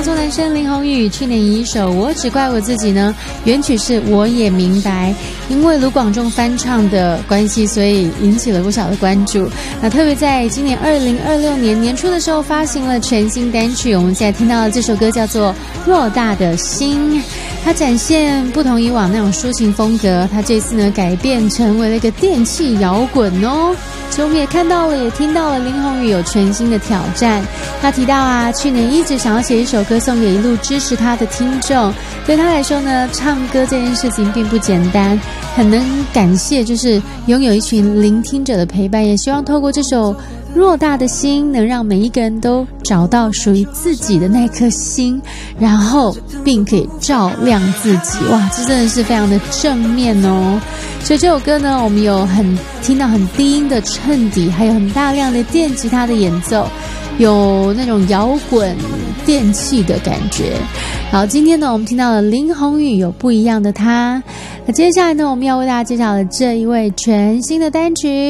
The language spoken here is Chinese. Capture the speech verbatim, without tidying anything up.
放送男生林宏宇去年以一首《我只怪我自己》呢，原曲是我也明白，因为卢广仲翻唱的关系，所以引起了不少的关注。那特别在今年二零二六年年初的时候发行了全新单曲，我们现在听到的这首歌叫做《偌大的心》，它展现不同以往那种抒情风格，它这次呢改变成为了一个电器摇滚哦。所以我们也看到了，也听到了林宏宇有全新的挑战。他提到啊，去年一直想要写一首歌送给一路支持他的听众。对他来说呢，唱歌这件事情并不简单，很能感谢就是拥有一群聆听者的陪伴，也希望透过这首偌大的心，能让每一个人都找到属于自己的那颗心，然后并可以照亮自己。哇，这真的是非常的正面哦。所以这首歌呢，我们有很听到很低音的衬底，还有很大量的电吉他的演奏，有那种摇滚电器的感觉。好，今天呢，我们听到了林宏宇有不一样的他。那接下来呢，我们要为大家介绍的这一位全新的单曲